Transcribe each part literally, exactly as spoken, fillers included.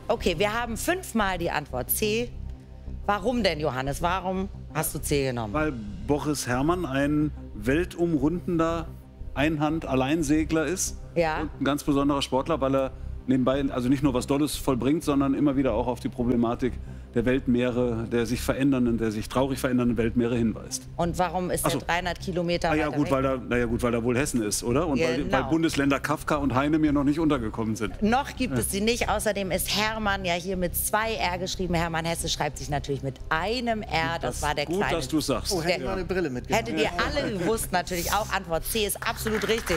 Okay, wir haben fünfmal die Antwort C. Warum denn, Johannes? Warum hast du C genommen? Weil Boris Herrmann ein weltumrundender Einhand-Alleinsegler ist. Ja. Und ein ganz besonderer Sportler, weil er nebenbei also nicht nur was Dolles vollbringt, sondern immer wieder auch auf die Problematik der Weltmeere, der sich verändernden, der sich traurig verändernden Weltmeere hinweist. Und warum ist er so. dreihundert Kilometer Ah, ja, weiter gut, weg? weil da, na ja, gut, weil da wohl Hessen ist, oder? Und weil, Genau. weil Bundesländer Kafka und Heine mir noch nicht untergekommen sind. Noch gibt es sie nicht. Außerdem ist Hermann ja hier mit zwei R geschrieben. Hermann Hesse schreibt sich natürlich mit einem R. Das, Das war der gut, kleine. dass du sagst. Oh, hätte ich mal eine Brille mitgenommen. Hättet ihr alle gewusst, natürlich auch. Antwort C ist absolut richtig.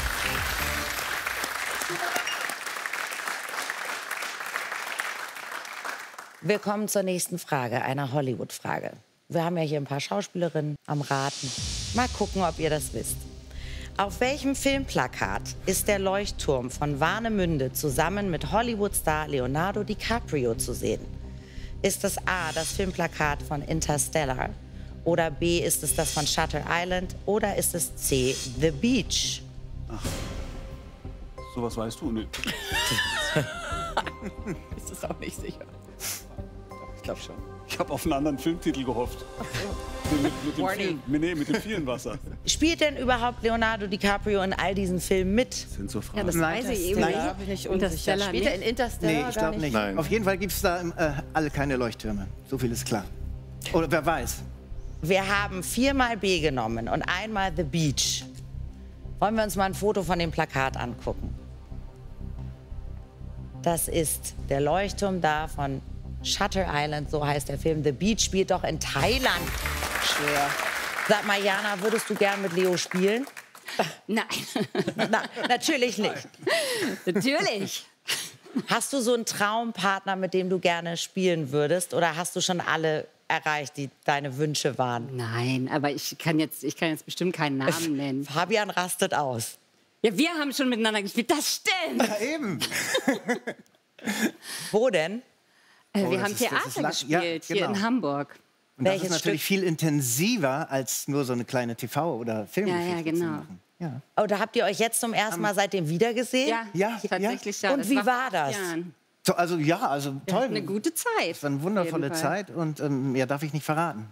Wir kommen zur nächsten Frage, einer Hollywood-Frage. Wir haben ja hier ein paar Schauspielerinnen am Raten. Mal gucken, ob ihr das wisst. Auf welchem Filmplakat ist der Leuchtturm von Warnemünde zusammen mit Hollywood-Star Leonardo DiCaprio zu sehen? Ist es A, das Filmplakat von Interstellar? Oder B, ist es das von Shutter Island? Oder ist es C, The Beach? Ach, sowas weißt du? Nee. Ist es auch nicht sicher. Ich glaube schon. Ich habe auf einen anderen Filmtitel gehofft. Mit, mit, dem Warning. vielen, nee, mit dem vielen Wasser. Spielt denn überhaupt Leonardo DiCaprio in all diesen Filmen mit? Das sind so Fragen. Ja, das weiß ich eben Nein. nicht. Da bin ich unsicher. Interstellar Spielt er nicht? in Interstellar Nee, ich gar glaube nicht? nicht. Nein. Auf jeden Fall gibt es da äh, alle keine Leuchttürme. So viel ist klar. Oder wer weiß. Wir haben viermal B genommen und einmal The Beach. Wollen wir uns mal ein Foto von dem Plakat angucken? Das ist der Leuchtturm da von Shutter Island, so heißt der Film. The Beach spielt doch in Thailand. Schwer. Sag mal, Jana, würdest du gern mit Leo spielen? Nein, Na, natürlich nicht. natürlich. Hast du so einen Traumpartner, mit dem du gerne spielen würdest? Oder hast du schon alle erreicht, die deine Wünsche waren? Nein, aber ich kann jetzt, ich kann jetzt bestimmt keinen Namen nennen. Fabian rastet aus. Ja, wir haben schon miteinander gespielt, das stimmt. Ja, eben. Wo denn? Äh, Oh, wir das haben ist- das Theater ist lang- gespielt, ja, hier genau. in Hamburg. Und das Welches ist natürlich Stück? viel intensiver, als nur so eine kleine T V- oder Filmgeschichte Ja, ja, genau. zu machen. Ja. Oh, da habt ihr euch jetzt zum ersten Mal seitdem wiedergesehen? Ja, Ja, tatsächlich ja. ja. Und Das wie vor war acht das? Jahren. So, also ja, also Wir hatten toll. eine gute Zeit. Es war eine wundervolle auf jeden Fall. Zeit und ähm, mehr darf ich nicht verraten.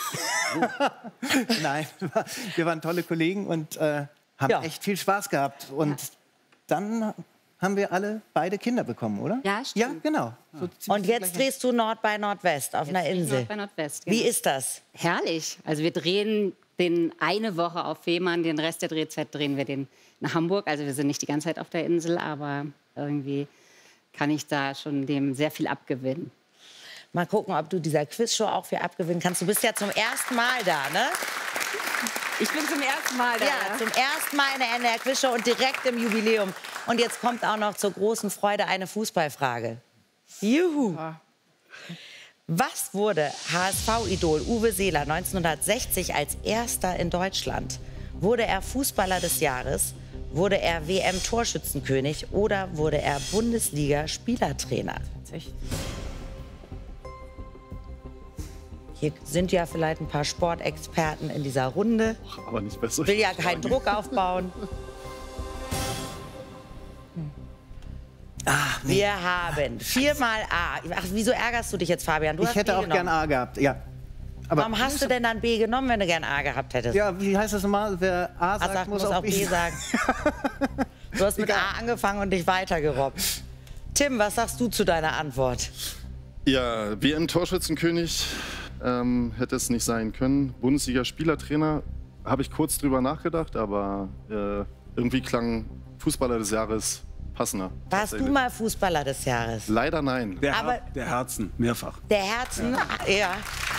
Nein, wir waren tolle Kollegen und äh, haben Ja. echt viel Spaß gehabt. Und dann haben wir alle beide Kinder bekommen, oder? Ja, stimmt. Ja, genau. So ziemlich Und die jetzt gleiche- drehst du Nord bei Nordwest auf einer Jetzt bin ich Insel. Nord bei Nordwest, Wie genau. ist das? Herrlich. Also wir drehen den eine Woche auf Fehmarn, den Rest der Drehzeit drehen wir den in Hamburg. Also wir sind nicht die ganze Zeit auf der Insel, aber irgendwie kann ich da schon dem sehr viel abgewinnen. Mal gucken, ob du dieser Quizshow auch viel abgewinnen kannst. Du bist ja zum ersten Mal da, ne? Ich bin zum ersten Mal da. Ja, zum ersten Mal in der N D R Quizshow und direkt im Jubiläum. Und jetzt kommt auch noch zur großen Freude eine Fußballfrage. Juhu! Was wurde H S V-Idol Uwe Seeler neunzehnhundertsechzig als erster in Deutschland? Wurde er Fußballer des Jahres? Wurde er W M-Torschützenkönig? Oder wurde er Bundesliga-Spielertrainer? Tatsächlich. Hier sind ja vielleicht ein paar Sportexperten in dieser Runde. Aber nicht besser. Ich will ja keinen Druck aufbauen. Wir haben viermal A. Ach, wieso ärgerst du dich jetzt, Fabian? Du Ich hast hätte B auch genommen. gern A gehabt, ja. Aber Warum hast du denn dann B genommen, wenn du gern A gehabt hättest? ja, wie heißt das nochmal? Wer A A sagt, sagt, muss, auch B sagen. Du hast mit A angefangen und dich weitergerobbt. Tim, was sagst du zu deiner Antwort? Ja, W M-Torschützenkönig ähm, hätte es nicht sein können. Bundesliga-Spielertrainer habe ich kurz drüber nachgedacht, aber äh, irgendwie klang Fußballer des Jahres passender. Warst du tatsächlich. mal Fußballer des Jahres? Leider nein. Der, Aber- Her der Herzen, mehrfach. Der Herzen? Ja.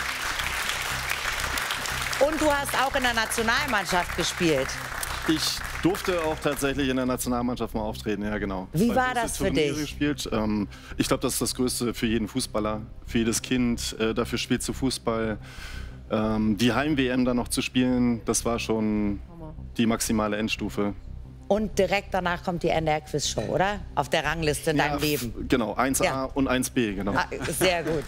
Und du hast auch in der Nationalmannschaft gespielt. Ich durfte auch tatsächlich in der Nationalmannschaft mal auftreten, ja genau. Wie Zwei war große das für Turniere dich? Gespielt. Ähm, ich glaube, das ist das Größte für jeden Fußballer, für jedes Kind. Äh, dafür spielst du Fußball. Ähm, die Heim-W M dann noch zu spielen, das war schon die maximale Endstufe. Und direkt danach kommt die N D R Quizshow, oder? Auf der Rangliste in deinem Ja, Leben. f- Genau, eins A Ja. und eins B, genau. Ah, sehr gut.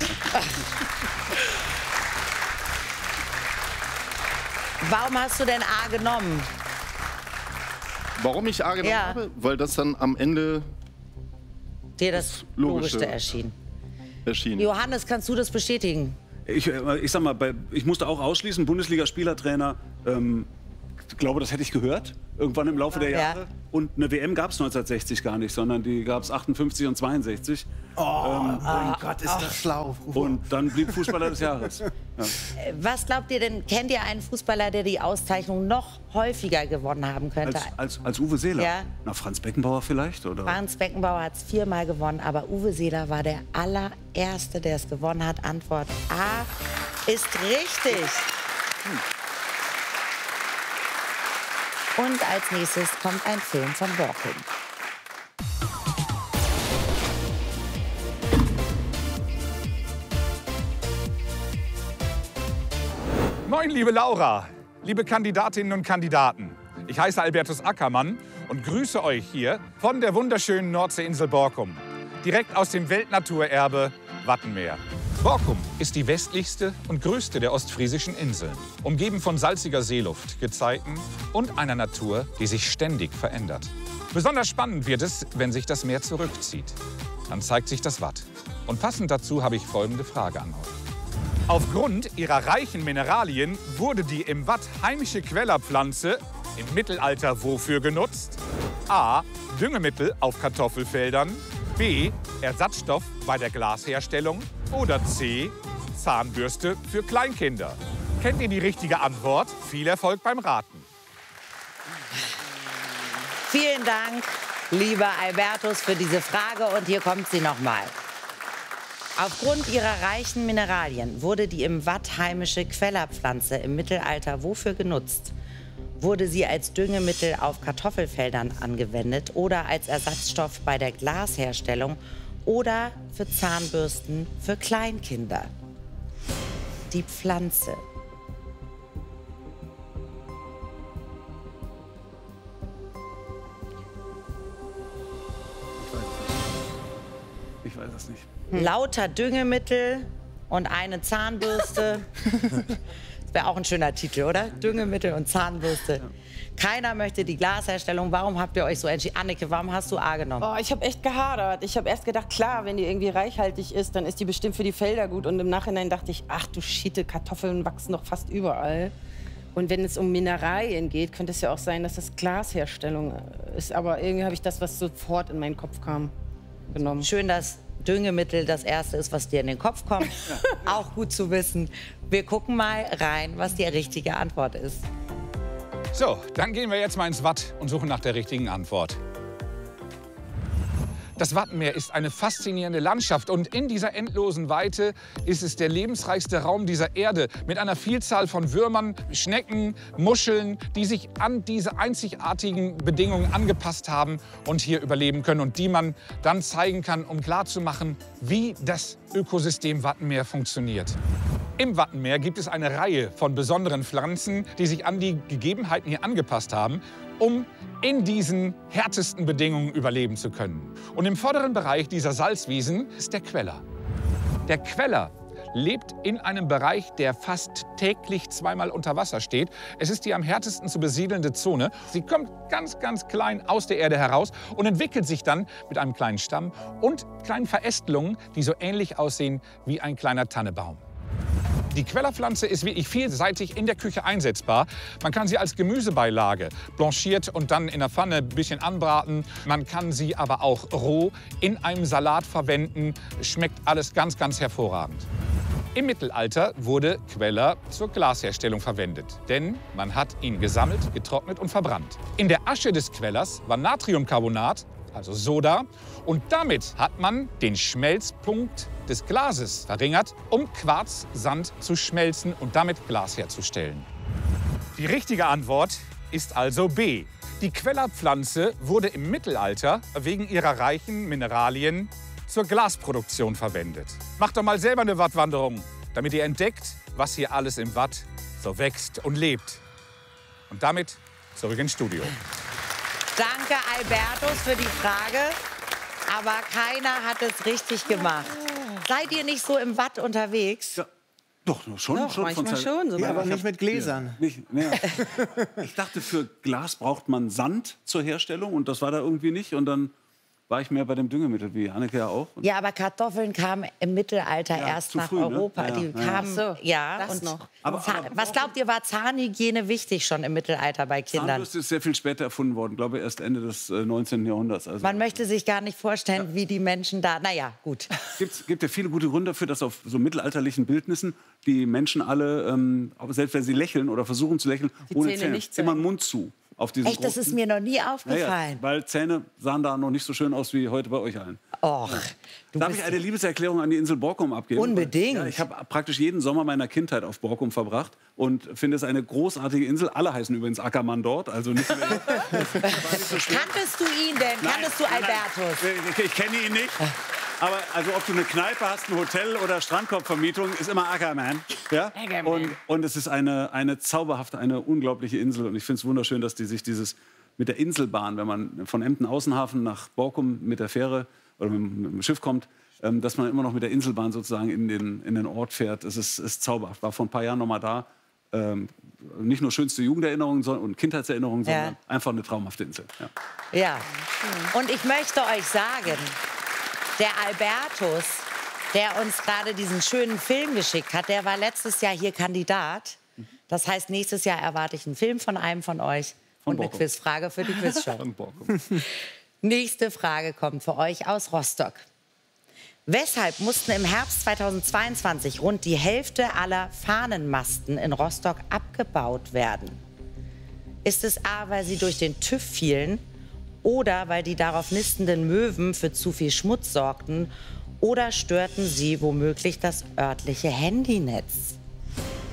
Warum hast du denn A genommen? Warum ich A genommen Ja. habe? Weil das dann am Ende dir das Logischste erschien. Erschienen. Johannes, kannst du das bestätigen? Ich, ich sag mal, bei, ich musste auch ausschließen, Bundesliga-Spielertrainer, ähm, ich glaube, das hätte ich gehört, irgendwann im Laufe der Jahre. Ja. Und eine W M gab es neunzehnhundertsechzig gar nicht, sondern die gab es achtundfünfzig und zweiundsechzig. Oh, ähm, mein Gott, ist das schlau. Und dann blieb Fußballer des Jahres. Ja. Was glaubt ihr denn, kennt ihr einen Fußballer, der die Auszeichnung noch häufiger gewonnen haben könnte? Als, als, als Uwe Seeler? Ja. Na, Franz Beckenbauer vielleicht? Oder? Franz Beckenbauer hat es viermal gewonnen, aber Uwe Seeler war der allererste, der es gewonnen hat. Antwort A ist richtig. Hm. Und als nächstes kommt ein Film von Borkum. Moin, liebe Laura, liebe Kandidatinnen und Kandidaten. Ich heiße Albertus Ackermann und grüße euch hier von der wunderschönen Nordseeinsel Borkum, direkt aus dem Weltnaturerbe Wattenmeer. Borkum ist die westlichste und größte der ostfriesischen Inseln, umgeben von salziger Seeluft, Gezeiten und einer Natur, die sich ständig verändert. Besonders spannend wird es, wenn sich das Meer zurückzieht. Dann zeigt sich das Watt. Und passend dazu habe ich folgende Frage an euch. Aufgrund ihrer reichen Mineralien wurde die im Watt heimische Quellerpflanze im Mittelalter wofür genutzt? A. Düngemittel auf Kartoffelfeldern. B. Ersatzstoff bei der Glasherstellung. Oder C. Zahnbürste für Kleinkinder. Kennt ihr die richtige Antwort? Viel Erfolg beim Raten. Vielen Dank, lieber Albertus, für diese Frage. Und hier kommt sie noch mal. Aufgrund ihrer reichen Mineralien wurde die im Watt heimische Quellerpflanze im Mittelalter wofür genutzt? Wurde sie als Düngemittel auf Kartoffelfeldern angewendet oder als Ersatzstoff bei der Glasherstellung oder für Zahnbürsten für Kleinkinder? Die Pflanze. Ich weiß es nicht. Lauter Düngemittel und eine Zahnbürste. Das wäre auch ein schöner Titel, oder? Düngemittel und Zahnbürste. Keiner möchte die Glasherstellung. Warum habt ihr euch so entschieden? Anneke, warum hast du A genommen? Oh, ich habe echt gehadert. Ich habe erst gedacht, klar, wenn die irgendwie reichhaltig ist, dann ist die bestimmt für die Felder gut. Und im Nachhinein dachte ich, ach du Schiete, Kartoffeln wachsen doch fast überall. Und wenn es um Mineralien geht, könnte es ja auch sein, dass das Glasherstellung ist. Aber irgendwie habe ich das, was sofort in meinen Kopf kam, genommen. Schön, dass Düngemittel das Erste ist, was dir in den Kopf kommt. Auch gut zu wissen. Wir gucken mal rein, was die richtige Antwort ist. So, dann gehen wir jetzt mal ins Watt und suchen nach der richtigen Antwort. Das Wattenmeer ist eine faszinierende Landschaft und in dieser endlosen Weite ist es der lebensreichste Raum dieser Erde mit einer Vielzahl von Würmern, Schnecken, Muscheln, die sich an diese einzigartigen Bedingungen angepasst haben und hier überleben können und die man dann zeigen kann, um klarzumachen, wie das Ökosystem Wattenmeer funktioniert. Im Wattenmeer gibt es eine Reihe von besonderen Pflanzen, die sich an die Gegebenheiten hier angepasst haben, um in diesen härtesten Bedingungen überleben zu können. Und im vorderen Bereich dieser Salzwiesen ist der Queller. Der Queller lebt in einem Bereich, der fast täglich zweimal unter Wasser steht. Es ist die am härtesten zu besiedelnde Zone. Sie kommt ganz, ganz klein aus der Erde heraus und entwickelt sich dann mit einem kleinen Stamm und kleinen Verästelungen, die so ähnlich aussehen wie ein kleiner Tannebaum. Die Quellerpflanze ist wirklich vielseitig in der Küche einsetzbar. Man kann sie als Gemüsebeilage blanchiert und dann in der Pfanne ein bisschen anbraten. Man kann sie aber auch roh in einem Salat verwenden. Schmeckt alles ganz, ganz hervorragend. Im Mittelalter wurde Queller zur Glasherstellung verwendet, denn man hat ihn gesammelt, getrocknet und verbrannt. In der Asche des Quellers war Natriumcarbonat, also Soda, und damit hat man den Schmelzpunkt des Glases verringert, um Quarzsand zu schmelzen und damit Glas herzustellen. Die richtige Antwort ist also B. Die Quellerpflanze wurde im Mittelalter wegen ihrer reichen Mineralien zur Glasproduktion verwendet. Macht doch mal selber eine Wattwanderung, damit ihr entdeckt, was hier alles im Watt so wächst und lebt. Und damit zurück ins Studio. Danke, Albertus, für die Frage. Aber keiner hat es richtig gemacht. Seid ihr nicht so im Watt unterwegs? Ja. Doch, schon. Doch, schon manchmal von schon. So Ja, aber nicht mit Gläsern. Ja, nicht, ja. Ich dachte, für Glas braucht man Sand zur Herstellung und das war da irgendwie nicht. Und dann war ich mehr bei dem Düngemittel, wie Anneke ja auch. Und Ja, aber Kartoffeln kamen im Mittelalter Ja, erst zu nach früh, ne? Europa. Ja, Die ja. kamen, Ach so, ja. das Und noch. Aber- Zahn- aber- was glaubt ihr, war Zahnhygiene wichtig schon im Mittelalter bei Kindern? Zahnbürste ist sehr viel später erfunden worden, glaube ich, erst Ende des äh, neunzehnten. Jahrhunderts. Also, Man möchte sich gar nicht vorstellen, wie die Menschen da. Naja, gut. Es gibt ja viele gute Gründe dafür, dass auf so mittelalterlichen Bildnissen die Menschen alle, ähm, aber selbst wenn sie lächeln oder versuchen zu lächeln, Die ohne Zähne Zähne, nicht immer zeigen. den Mund zu. Auf diesen Echt, das ist großen- mir noch nie Ja, ja, aufgefallen. weil Zähne sahen da noch nicht so schön aus wie heute bei euch allen. Och, du Darf bist ich eine Liebeserklärung an die Insel Borkum abgeben? Unbedingt. Ja, ich habe praktisch jeden Sommer meiner Kindheit auf Borkum verbracht und finde es eine großartige Insel. Alle heißen übrigens Ackermann dort, also nicht mehr. Kanntest du ihn denn? Kanntest du Albertus? Ich, ich kenne ihn nicht. Aber also ob du eine Kneipe hast, ein Hotel oder Strandkorbvermietung, ist immer Ackermann. Ja? Ackermann. Und, und es ist eine, eine zauberhafte, eine unglaubliche Insel. Und ich finde es wunderschön, dass die sich dieses mit der Inselbahn, wenn man von Emden Außenhafen nach Borkum mit der Fähre oder mit, mit dem Schiff kommt, ähm, dass man immer noch mit der Inselbahn sozusagen in den, in den Ort fährt. Es ist, ist zauberhaft. War vor ein paar Jahren noch mal da. Ähm, nicht nur schönste Jugenderinnerungen sondern, und Kindheitserinnerungen, Ja. sondern einfach eine traumhafte Insel. Ja. Ja. Und ich möchte euch sagen, der Albertus, der uns gerade diesen schönen Film geschickt hat, der war letztes Jahr hier Kandidat. Das heißt, nächstes Jahr erwarte ich einen Film von einem von euch Von und eine Borkum. Quizfrage für die Quizshow. Von Borkum. Nächste Frage kommt für euch aus Rostock. Weshalb mussten im Herbst zweitausendzweiundzwanzig rund die Hälfte aller Fahnenmasten in Rostock abgebaut werden? Ist es A, weil sie durch den TÜV fielen oder weil die darauf nistenden Möwen für zu viel Schmutz sorgten oder störten sie womöglich das örtliche Handynetz?